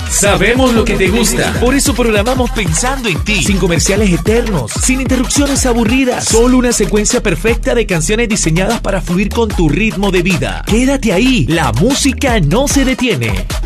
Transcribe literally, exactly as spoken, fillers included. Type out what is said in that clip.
Sabemos lo que te gusta. Por eso programamos pensando en ti. Sin comerciales eternos, sin interrupciones aburridas. Solo una secuencia perfecta de canciones diseñadas para fluir con tu ritmo de vida. Quédate ahí, la música no se detiene.